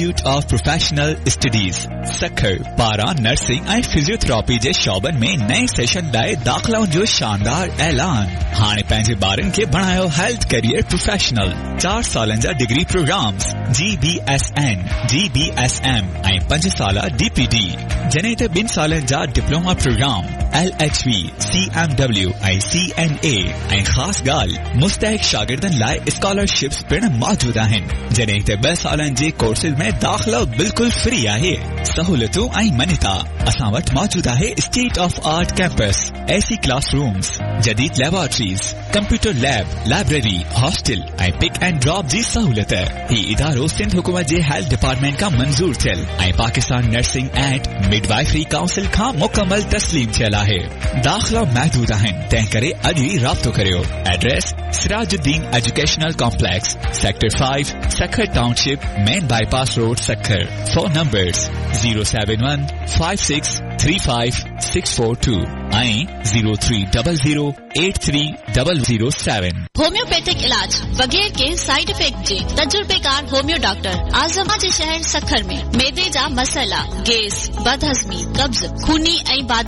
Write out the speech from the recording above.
Institute of professional studies Sukkur पारा nursing ऐं physiotherapy जे शोबन में नए सेशन लाइ दाख़िलाउनि जो शानदार ऐलान। हाणे पंहिंजे ॿारनि खे बणायो हेल्थ करियर प्रोफेशनल। 4 सालनि जा डिग्री प्रोग्राम्स GBSN, GBSM ऐं 5 साल DPT, जॾहिं त 2 सालनि जा डिप्लोमा प्रोग्राम LHV, CMW ऐं CNA ऐं ख़ासि ॻाल्हि मुस्तहिक शागिर्दनि लाइ स्कॉलरशिप्स पिण मौजूद आहिनि, जॾहिं त 2 सालनि जे कोर्सेज में दाख़िलो बिल्कुल फ्री आहे। सहूलियतूं ऐं मनीता असां वटि मौजूद आहे state of art campus, AC classrooms, जदीद laboratories, computer lab, library, hostel ऐं पिक एंड ड्रॉप जी सहूलियत। ही इदारो सिंध हुकूमत जे हेल्थ डिपार्टमेंट खां मंजूर थियल ऐं Pakistan nursing and midwifery council खां मुकम्मल तस्लीम थियल आहे। दाख़िला महदूद आहिनि, तंहिं करे अॼु ई राब्तो करियो। Address Sirajuddin educational complex, sector 5, Sukkur township, main bypass road, Sukkur. Phone numbers 071 56 35 642 ऐं 0300 83 होम्योपैथिक इलाज बगैर के साइड इफेक्ट जे तजुर्बेकार होम्यो डॉक्टर आज़मा जे शहर सखर में मेदे जा मसइला, गैस, बदहज़मी, कब्ज़, खूनी ऐं